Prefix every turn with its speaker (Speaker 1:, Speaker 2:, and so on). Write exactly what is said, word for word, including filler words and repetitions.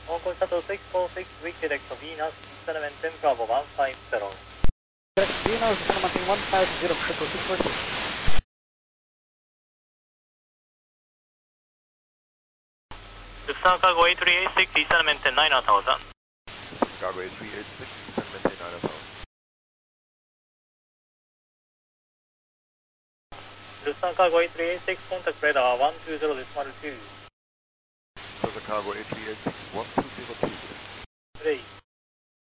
Speaker 1: Hong Kong Shuttle six four six, redirect to Venus, descent maintain Bravo one five zero.
Speaker 2: Venus, descent maintain one five zero, Shuttle six four six.
Speaker 1: Lufthansa Cargo A three eight six, descent maintain nine thousand.
Speaker 3: Cargo A three eight six, descent maintain nine thousand.
Speaker 1: Lufthansa Cargo A three eight six, contact radar one two zero decimal two.
Speaker 3: Lufthansa Cargo A three eight six, one two zero two.
Speaker 1: Three.